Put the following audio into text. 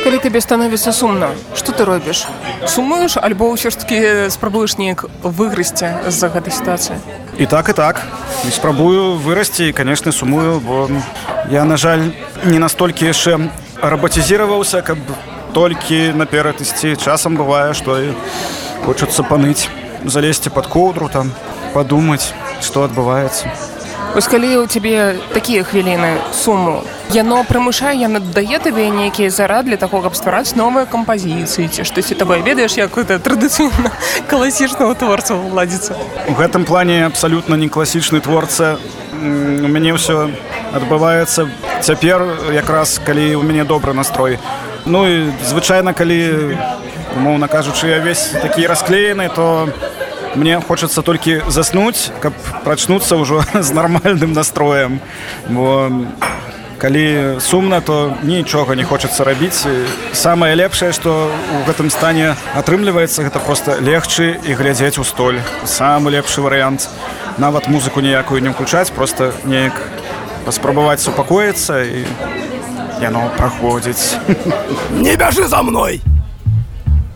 калі табе становіцца сумна, што ты робіш? Сумуеш, альбо ўсё ж такі спрабуеш неяк выгрызці з-за гэтай сітуацыі? І так. І спрабую вырасці, і, канешне, сумую, бо я, на жаль, не настолькі яшчэ рабатызіраваўся, каб толькі наперад ісці. Часам бывае, што і хочацца паныць, залезці пад коўдру, там, падумаць, што адбываецца. Вось калі ў цябе такія хвіліны суму, яно прымушае, яно дае табе нейкія зарад для таго, каб ствараць новыя кампазіцыі, ці штосьці табе ведаеш, як гэта традыцыйна класічнага творца ладзіцца? У гэтым плане абсалютна не класічны творца. У мяне ўсё адбываецца цяпер, якраз калі ў мяне добры настрой. Ну і звычайна, калі, умоўна кажучы, я весь такі расклеены, то мне хочацца толькі заснуць, каб прачнуцца ўжо з нармальным настроем. Бо калі сумна, то нічога не хочацца рабіць. Самае лепшае, што ў гэтым стане атрымліваецца, гэта проста легчы і глядзець у столь. Самы лепшы варыянт. Нават музыку ніякую не ўключаць, проста неяк паспрабаваць супакоіцца, і яно праходзіць. Не бяжы за мной!